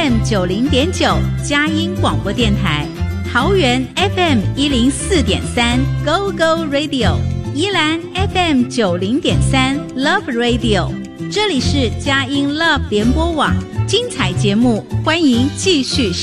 FM 90.9佳音广播电台，桃园 FM 104.3 Go Go Radio， 宜兰 FM 90.3 Love Radio。这里是佳音 Love 联播网，精彩节目，欢迎继续收听。